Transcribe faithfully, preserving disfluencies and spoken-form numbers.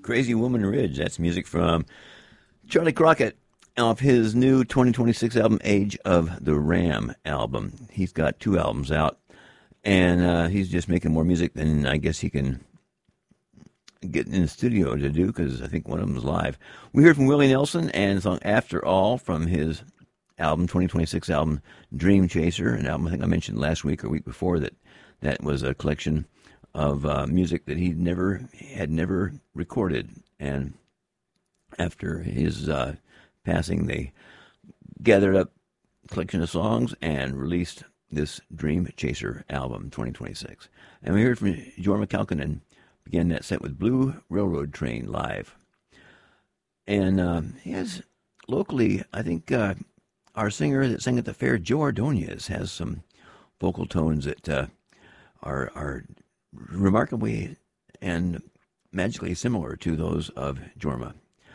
Crazy Woman Ridge. That's music from Charlie Crockett off his new twenty twenty-six album, Age of the Ram album. He's got two albums out, and uh, he's just making more music than I guess he can get in the studio to do, because I think one of them is live. We heard from Willie Nelson and the song After All from his album, twenty twenty-six album, Dream Chaser, an album I think I mentioned last week or week before that that was a collection of uh, music that he never had never recorded, and after his uh, passing, they gathered up a collection of songs and released this Dream Chaser album, twenty twenty-six. And we heard from Jorma Kaukonen, began that set with Blue Railroad Train live. And uh, he has locally, I think uh, our singer that sang at the fair, Joe Ordonez, has some vocal tones that uh, are are remarkably and magically similar to those of Jorma.